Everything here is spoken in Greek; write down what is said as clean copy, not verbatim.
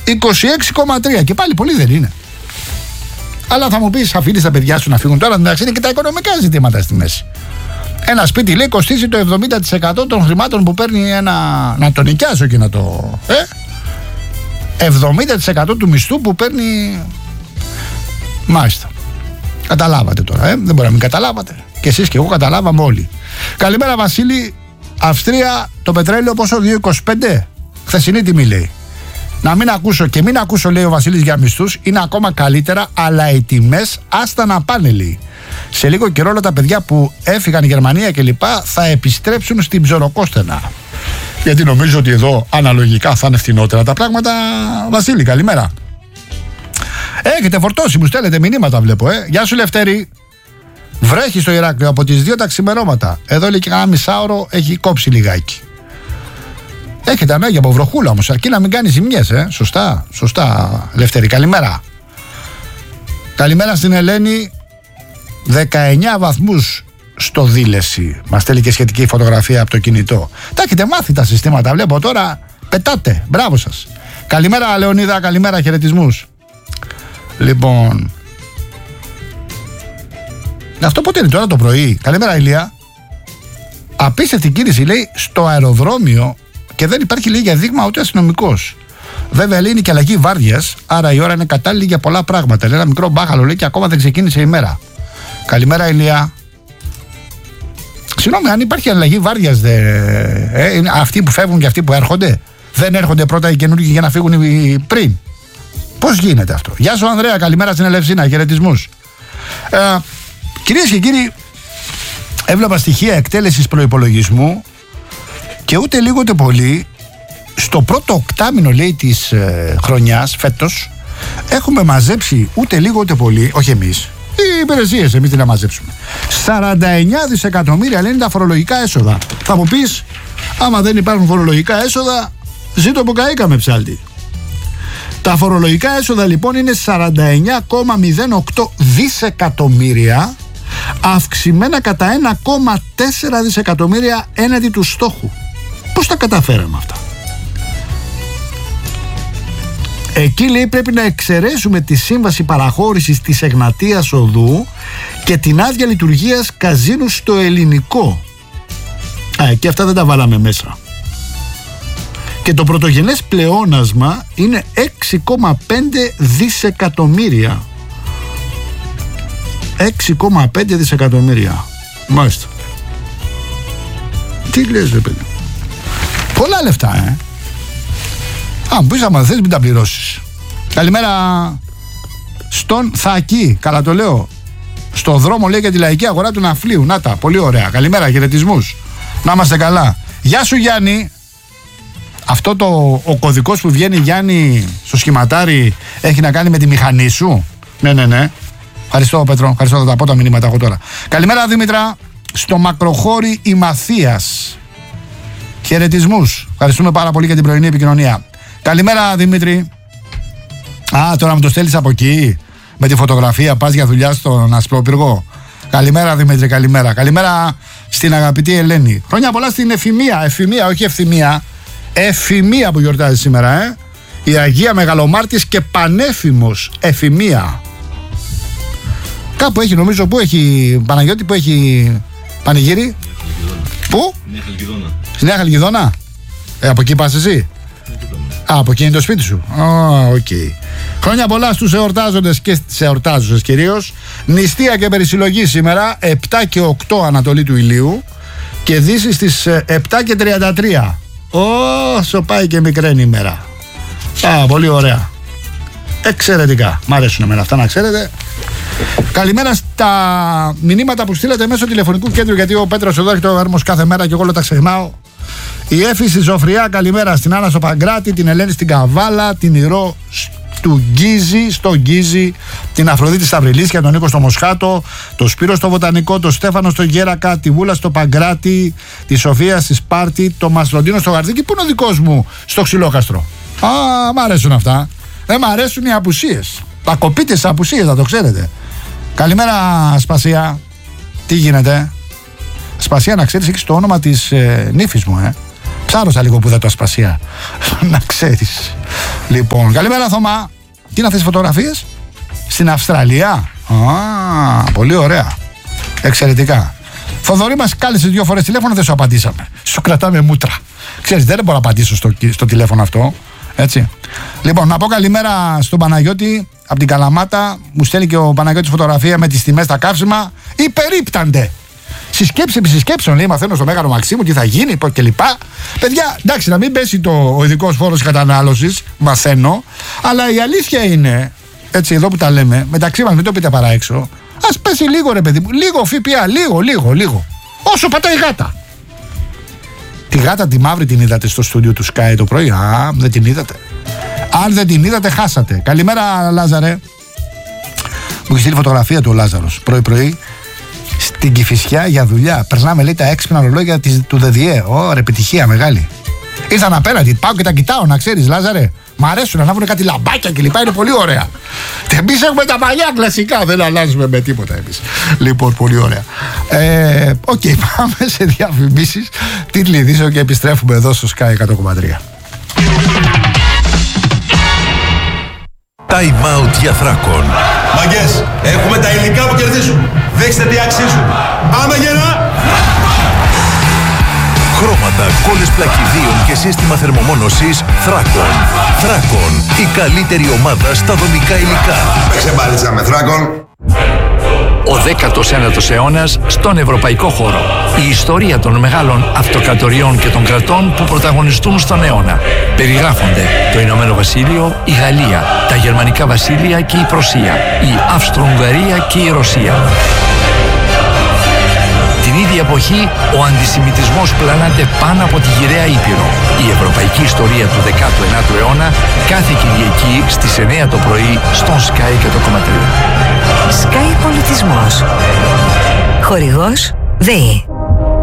26,3 και πάλι πολύ δεν είναι. Αλλά θα μου πεις, αφήνεις τα παιδιά σου να φύγουν τώρα, εντάξει, είναι και τα οικονομικά ζητήματα στη μέση. Ένα σπίτι λέει κοστίζει το 70% των χρημάτων που παίρνει να το νοικιάσω και να το... 70% του μισθού που παίρνει. Μάλιστα. Καταλάβατε τώρα, δεν μπορεί να μην καταλάβατε. Και εσείς και εγώ καταλάβαμε όλοι. Καλημέρα Βασίλη. Αυστρία το πετρέλαιο πόσο, 2,25. Χθεσινή τιμή λέει. Να μην ακούσω και μην ακούσω, λέει ο Βασίλης, για μισθούς. Είναι ακόμα καλύτερα, αλλά οι τιμές άστα να πάνε, λέει. Σε λίγο καιρό όλα τα παιδιά που έφυγαν η Γερμανία και λοιπά θα επιστρέψουν στην ψωροκόστενα. Γιατί νομίζω ότι εδώ αναλογικά θα είναι φθηνότερα τα πράγματα. Βασίλη, καλημέρα. Έχετε φορτώσει, μου στέλνετε μηνύματα, βλέπω. Γεια σου, Λευτέρη. Βρέχει στο Ηράκλειο από τις 2 τα ξημερώματα. Εδώ λέει και κάνα μισάωρο έχει κόψει λιγάκι. Έχετε ανάγκη από βροχούλα όμως, αρκεί να μην κάνει ζημιές, Σωστά, Λευτέρη, καλημέρα. Καλημέρα στην Ελένη. 19 βαθμούς στο Δήλεση. Μας στέλνει και σχετική φωτογραφία από το κινητό. Τα έχετε μάθει τα συστήματα, βλέπω τώρα. Πετάτε, μπράβο σας. Καλημέρα Λεωνίδα, καλημέρα, χαιρετισμούς. Λοιπόν, αυτό πότε είναι, τώρα το πρωί? Καλημέρα Ηλία. Απίστευτη κίνηση, λέει, στο αεροδρόμιο και δεν υπάρχει, λέει, για δείγμα ούτε αστυνομικός. Βέβαια, λέει, είναι και αλλαγή βάρδιας, άρα η ώρα είναι κατάλληλη για πολλά πράγματα. Λέει, ένα μικρό μπάχαλο, λέει, και ακόμα δεν ξεκίνησε η μέρα. Καλημέρα Ηλία. Συγγνώμη, αν υπάρχει αλλαγή βάρδιας, αυτοί που φεύγουν και αυτοί που έρχονται, δεν έρχονται πρώτα οι καινούργοι για να φύγουν πριν? Πώς γίνεται αυτό? Γεια σου Ανδρέα, καλημέρα στην Ελευσίνα, χαιρετισμούς. Κυρίες και κύριοι, έβλεπα στοιχεία εκτέλεσης προϋπολογισμού και ούτε λίγο ούτε πολύ στο πρώτο οκτάμινο, λέει, της χρονιάς φέτος έχουμε μαζέψει ούτε λίγο ούτε πολύ, όχι εμείς, οι υπηρεσίες, εμείς τι να μαζέψουμε, 49 δισεκατομμύρια, λένε, τα φορολογικά έσοδα. Θα μου πεις, άμα δεν υπάρχουν φορολογικά έσοδα, ζήτω που καήκαμε, ψάλτη. Τα φορολογικά έσοδα λοιπόν είναι 49,08 δισεκατομμύρια, αυξημένα κατά 1,4 δισεκατομμύρια έναντι του στόχου. Πώς τα καταφέραμε αυτά? Εκεί, λέει, πρέπει να εξαιρέσουμε τη σύμβαση παραχώρησης της Εγνατίας Οδού και την άδεια λειτουργίας καζίνου στο Ελληνικό. Και αυτά δεν τα βάλαμε μέσα. Και το πρωτογενές πλεόνασμα είναι 6,5 δισεκατομμύρια. 6,5 δισεκατομμύρια. Μάλιστα. Τι λες, ρε παιδί? Πολλά λεφτά, Αν πεις, άμα θες, μην τα πληρώσεις. Καλημέρα στον Θακή. Καλά το λέω. Στο δρόμο, λέει, για τη λαϊκή αγορά του Ναυπλίου. Να τα, πολύ ωραία. Καλημέρα, χαιρετισμούς. Να είμαστε καλά. Γεια σου Γιάννη. Αυτό ο κωδικός που βγαίνει, Γιάννη, στο σχηματάρι, έχει να κάνει με τη μηχανή σου? Ναι. Ευχαριστώ, Πέτρο. Ευχαριστώ, θα τα πω τα μηνύματα εγώ τώρα. Καλημέρα Δήμητρα. Στο Μακροχώρι η Μαθίας. Χαιρετισμούς. Ευχαριστούμε πάρα πολύ για την πρωινή επικοινωνία. Καλημέρα Δημήτρη. Τώρα μου το στέλνεις από εκεί με τη φωτογραφία, πας για δουλειά στον Ασπρόπυργο. Καλημέρα Δημήτρη, καλημέρα. Καλημέρα στην αγαπητή Ελένη. Χρόνια πολλά στην Εφημία, όχι Ευθυμία. Εφημία που γιορτάζει σήμερα, η Αγία Μεγαλομάρτης και Πανέφημος Εφημία. Κάπου έχει, νομίζω, που έχει, Παναγιώτη, που έχει πανηγύρι? Πού? Στη Νέα Χαλκιδόνα. Από εκεί πας εσύ? Από εκεί είναι το σπίτι σου. Okay. Χρόνια πολλά στους εορτάζοντες και στις εορτάζουσες κυρίως. Νηστεία και περισυλλογή σήμερα 7 και 8 Ανατολή του ηλίου και δύση στις 7 και 33. Όσο πάει και μικραίνει η μέρα. Πολύ ωραία. Εξαιρετικά. Μ' αρέσουν εμένα αυτά, να ξέρετε. Καλημέρα στα μηνύματα που στείλατε μέσω τηλεφωνικού κέντρου, γιατί ο Πέτρος εδώ έχει το έρμος κάθε μέρα και εγώ όλα τα ξεχνάω. Η Έφη στη Ζωφριά, καλημέρα στην Άννα στο Παγκράτη, την Ελένη στην Καβάλα, την Ηρώ στο Γκίζι, την Αφροδίτη στα Βρυλίσια, τον Νίκο στο Μοσχάτο, τον Σπύρο στο Βοτανικό, τον Στέφανο στο Γέρακα, τη Βούλα στο Παγκράτη, τη Σοφία στη Σπάρτη, τον Μαστροντίνο στο Γαρδίκι. Πού είναι ο δικός μου στο Ξυλόκαστρο? Μ' αρέσουν αυτά. Δεν μ' αρέσουν οι απουσίες. Τα κοπείτε στις απουσίες, θα το ξέρετε. Καλημέρα Σπασία. Τι γίνεται? Σπασία, να ξέρεις, έχεις το όνομα της νύφης μου, Ψάρωσα λίγο που δεν το Ασπασία. Να ξέρεις. Λοιπόν, καλημέρα Θωμά. Τι είναι αυτές οι φωτογραφίες? Στην Αυστραλία. Πολύ ωραία. Εξαιρετικά. Θοδωρή, μας κάλεσε 2 φορές τηλέφωνο, δεν σου απαντήσαμε. Σου κρατάμε μούτρα. Ξέρεις, δεν μπορώ να απαντήσω στο τηλέφωνο αυτό. Έτσι. Λοιπόν, να πω καλημέρα στον Παναγιώτη από την Καλαμάτα. Μου στέλνει και ο Παναγιώτης φωτογραφία με τις τιμές στα καύσιμα. Υπερίπτανται. Συσκέψη επί συσκέψεων, λέει, μαθαίνω στο Μέγαρο Μαξίμου τι θα γίνει κλπ. Παιδιά, εντάξει, να μην πέσει ο ειδικός φόρος κατανάλωσης, μαθαίνω. Αλλά η αλήθεια είναι, έτσι εδώ που τα λέμε, μεταξύ μας, μην το πείτε παρά έξω, ας πέσει λίγο ρε παιδί μου, λίγο ΦΠΑ, λίγο. Όσο πατάει η γάτα. Τη γάτα τη μαύρη την είδατε στο στούντιο του Sky το πρωί? Δεν την είδατε? Αν δεν την είδατε, χάσατε. Καλημέρα Λάζαρε. Μου έχει στείλει φωτογραφία του ο Λάζαρος πρωί στην Κηφισιά για δουλειά. Περνάμε, λέει, τα έξυπνα ρολόγια του ΔΔΕ. Ωραία, επιτυχία μεγάλη. Ήρθαν απέναντι, πάω και τα κοιτάω, να ξέρεις Λάζαρε. Μ' αρέσουν, ανάβουν κάτι λαμπάκια κλπ. Είναι πολύ ωραία. Εμείς έχουμε τα παλιά κλασικά, δεν αλλάζουμε με τίποτα εμείς. Λοιπόν, πολύ ωραία. Οκ, πάμε σε διαφημίσεις. Τίτλοι ειδήσεων και επιστρέφουμε εδώ στο Sky 100,3. Time out για Θράκον. Μαγκές, έχουμε τα υλικά που κερδίζουν. Δείξτε τι αξίζουν. Πάμε γερά! Χρώματα, κόλλες πλακιδίων και σύστημα θερμομόνωσης Θράκον. Θράκον, η καλύτερη ομάδα στα δομικά υλικά. Παίξε μπάλιτσα με Θράκον. Ο 19ος αιώνας στον ευρωπαϊκό χώρο. Η ιστορία των μεγάλων αυτοκρατοριών και των κρατών που πρωταγωνιστούν στον αιώνα. Περιγράφονται το Ηνωμένο Βασίλειο, η Γαλλία, τα Γερμανικά Βασίλεια και η Πρωσία, η Αυστρο-Ουγγαρία και η Ρωσία. Την ίδια εποχή, ο αντισημιτισμός πλανάται πάνω από τη γυραιά Ήπειρο. Η ευρωπαϊκή ιστορία του 19ου αιώνα κάθε Κυριακή στις 9 το πρωί στον Sky 100,3. Sky Πολιτισμός. Χορηγός ΔΕΗ.